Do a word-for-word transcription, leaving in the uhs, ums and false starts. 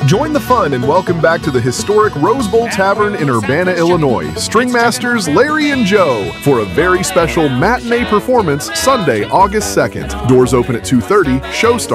Join the fun and welcome back to the historic Rose Bowl Tavern in Urbana, Illinois, Stringmasters Larry and Joe for a very special matinee performance Sunday, August second. Doors open at two thirty, show starts